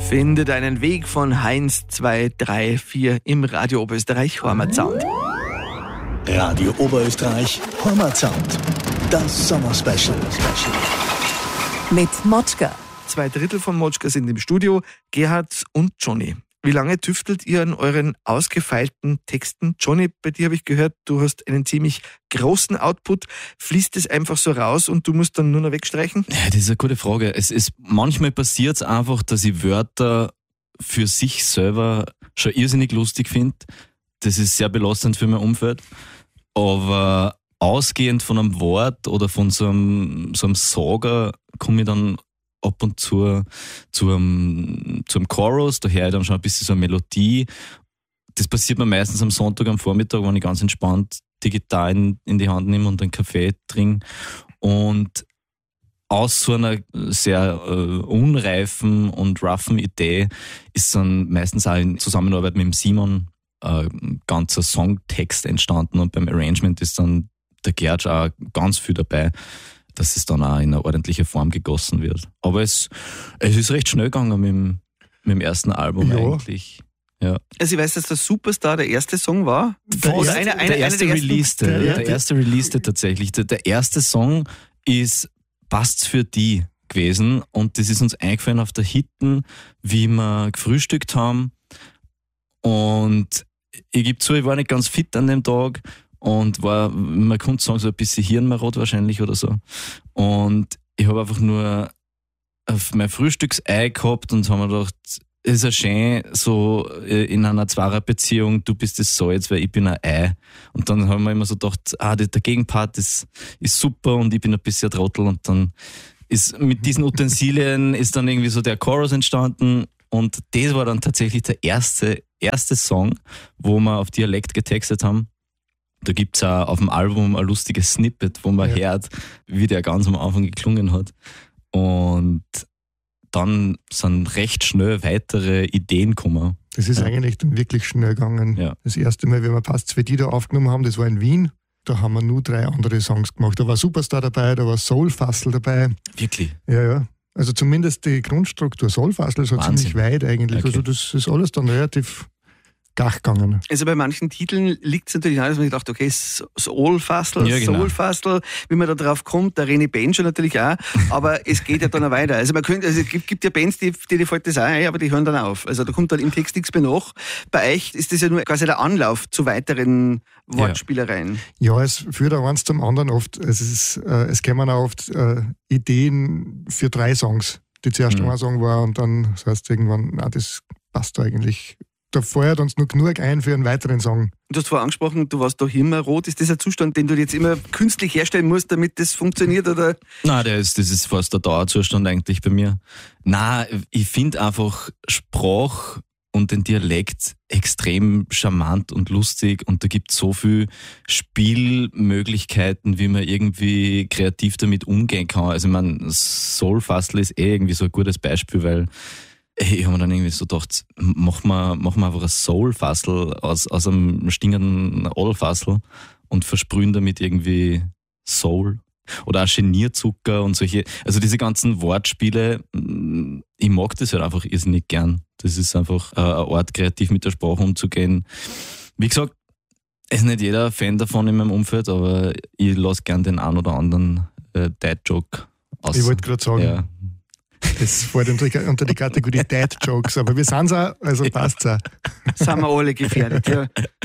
Finde deinen Weg von 1, 2, 3, 4 im Radio Oberösterreich Heimatsound. Radio Oberösterreich Heimatsound. Das Sommer-Special. Mit Motschka. 2/3 von Motschka sind im Studio, Gerhard und Johnny. Wie lange tüftelt ihr an euren ausgefeilten Texten? Johnny, bei dir habe ich gehört, du hast einen ziemlich großen Output. Fließt es einfach so raus und du musst dann nur noch wegstreichen? Ja, das ist eine gute Frage. Manchmal passiert es einfach, dass ich Wörter für sich selber schon irrsinnig lustig finde. Das ist sehr belastend für mein Umfeld. Aber ausgehend von einem Wort oder von so einem Sager komme ich dann ab und zu einem Chorus, da höre ich dann schon ein bisschen so eine Melodie. Das passiert mir meistens am Sonntag am Vormittag, wenn ich ganz entspannt die Gitarre in die Hand nehme und einen Kaffee trinke. Und aus so einer sehr unreifen und roughen Idee ist dann meistens auch in Zusammenarbeit mit dem Simon ein ganzer Songtext entstanden, und beim Arrangement ist dann der Gerd auch ganz viel dabei, dass es dann auch in eine ordentliche Form gegossen wird. Aber es ist recht schnell gegangen mit dem ersten Album eigentlich. Ja. Also ich weiß, dass der Superstar der erste Song war. Der erste Release tatsächlich. Der erste Song ist Passt's für die gewesen, und das ist uns eingefallen auf der Hitten, wie wir gefrühstückt haben. Und ich gebe zu, ich war nicht ganz fit an dem Tag und war, man könnte sagen, so ein bisschen hirnmarot wahrscheinlich oder so. Und ich habe einfach nur auf mein Frühstücksei gehabt und habe mir gedacht, es ist ja schön, so in einer Zweierbeziehung, du bist das Salz, weil ich bin ein Ei. Und dann haben wir immer so gedacht, der Gegenpart ist super und ich bin ein bisschen ein Trottel. Und dann ist mit diesen Utensilien ist dann irgendwie so der Chorus entstanden. Und das war dann tatsächlich der erste Song, wo wir auf Dialekt getextet haben. Da gibt es auch auf dem Album ein lustiges Snippet, wo man hört, wie der ganz am Anfang geklungen hat. Und dann sind recht schnell weitere Ideen gekommen. Das ist eigentlich dann wirklich schnell gegangen. Ja. Das erste Mal, wenn wir Passt's für die da aufgenommen haben, das war in Wien. Da haben wir nur 3 andere Songs gemacht. Da war Superstar dabei, da war Soulfassel dabei. Wirklich? Ja. Also zumindest die Grundstruktur Soulfassel ist halt ziemlich weit eigentlich. Okay. Also das ist alles dann relativ gach gegangen. Also bei manchen Titeln liegt es natürlich daran, dass man gedacht, okay, Soulfassel, genau. Soulfassel, wie man da drauf kommt, der René Benjo natürlich auch, aber es geht ja dann auch weiter. Also es gibt ja Bands, die fällt das auch ein, aber die hören dann auf. Also da kommt dann im Text nichts mehr nach. Bei euch ist das ja nur quasi der Anlauf zu weiteren Wortspielereien. Ja, es führt auch eins zum anderen oft. Es kommen auch oft Ideen für 3 Songs, die zuerst einmal ein Song war, und dann das heißt irgendwann, das passt da eigentlich. Da feuert uns nur genug ein für einen weiteren Song. Du hast vorher angesprochen, du warst da hirnrot. Ist das ein Zustand, den du jetzt immer künstlich herstellen musst, damit das funktioniert? Oder? Nein, das ist fast der Dauerzustand eigentlich bei mir. Nein, ich finde einfach Sprach und den Dialekt extrem charmant und lustig, und da gibt es so viele Spielmöglichkeiten, wie man irgendwie kreativ damit umgehen kann. Also ich meine, Soulfassel ist irgendwie so ein gutes Beispiel, weil ich habe mir dann irgendwie so gedacht, mach mal einfach ein Soulfassel aus einem stingenden Allfassel und versprühen damit irgendwie Soul. Oder auch Genierzucker und solche. Also diese ganzen Wortspiele, ich mag das halt einfach irrsinnig gern. Das ist einfach eine Art, kreativ mit der Sprache umzugehen. Wie gesagt, ist nicht jeder Fan davon in meinem Umfeld, aber ich lasse gern den einen oder anderen Dad-Joke aus. Ich wollte gerade sagen, ja. Das fällt unter die Kategorie Dad-Jokes, aber wir sind es auch, also passt es auch. Sind wir alle gefährdet, ja.